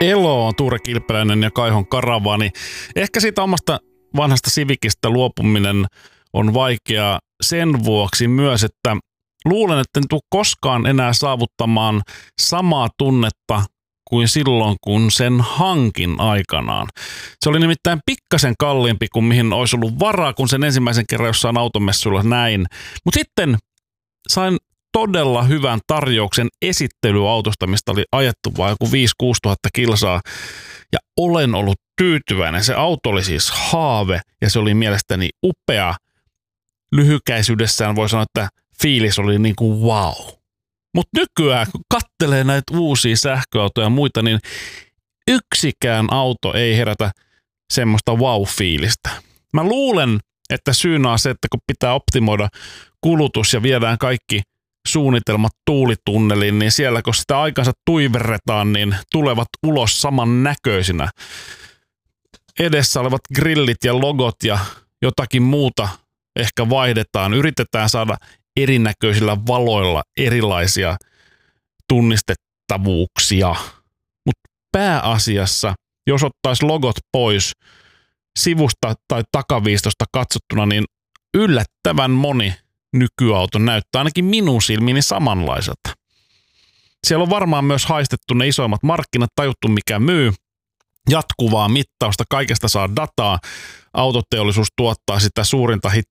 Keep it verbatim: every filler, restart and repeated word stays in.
Elo on Tuure Kilpeläinen ja Kaihon Karavaani. Ehkä siitä omasta vanhasta Civicistä luopuminen on vaikeaa sen vuoksi myös, että luulen, että en tule koskaan enää saavuttamaan samaa tunnetta kuin silloin, kun sen hankin aikanaan. Se oli nimittäin pikkasen kalliimpi kuin mihin olisi ollut varaa, kun sen ensimmäisen kerran jossain automessuilla näin. Mutta sitten sain todella hyvän tarjouksen esittelyautosta, mistä oli ajettu vain joku viisi kuusi tuhatta kilsaa. Ja olen ollut tyytyväinen. Se auto oli siis haave ja se oli mielestäni upea. Lyhykäisyydessään voi sanoa, että fiilis oli niin kuin wow. Mutta nykyään, kun katselee näitä uusia sähköautoja ja muita, niin yksikään auto ei herätä semmoista wow-fiilistä. Mä luulen, että syynä on se, että kun pitää optimoida kulutus ja viedään kaikki suunnitelmat tuulitunneliin, niin siellä kun sitä aikansa tuiverretaan, niin tulevat ulos saman näköisinä. Edessä olevat grillit ja logot ja jotakin muuta ehkä vaihdetaan. Yritetään saada erinäköisillä valoilla erilaisia tunnistettavuuksia. Mutta pääasiassa, jos ottaisi logot pois sivusta tai takaviistosta katsottuna, niin yllättävän moni nykyauto näyttää ainakin minun silmiini samanlaiselta. Siellä on varmaan myös haistettu ne isoimmat markkinat, tajuttu mikä myy, jatkuvaa mittausta, kaikesta saa dataa. Autoteollisuus tuottaa sitä suurinta hittiä